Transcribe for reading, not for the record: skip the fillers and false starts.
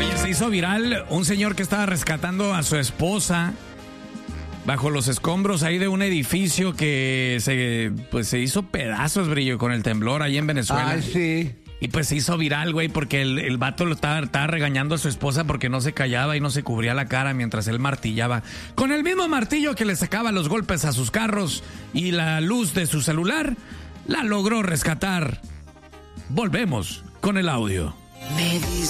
Oye, se hizo viral un señor que estaba rescatando a su esposa bajo los escombros ahí de un edificio que se hizo pedazos, Brillo, con el temblor ahí en Venezuela. Ay, sí. Y pues se hizo viral, güey, porque el vato lo estaba regañando a su esposa porque no se callaba y no se cubría la cara mientras él martillaba. Con el mismo martillo que le sacaba los golpes a sus carros y la luz de su celular, la logró rescatar. Volvemos con el audio. Me dice